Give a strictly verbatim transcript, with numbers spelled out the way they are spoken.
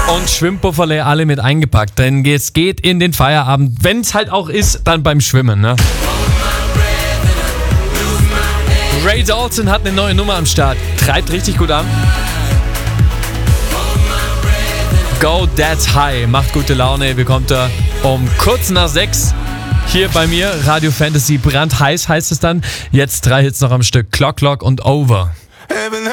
Und Schwimmpufferle alle mit eingepackt, denn es geht in den Feierabend, wenn es halt auch ist, dann beim Schwimmen, ne? Ray Dalton hat eine neue Nummer am Start, treibt richtig gut an. Go That's High, macht gute Laune, bekommt er um kurz nach sechs hier bei mir. Radio Fantasy brandheiß heißt es dann. Jetzt drei Hits noch am Stück, Clock Clock und Over.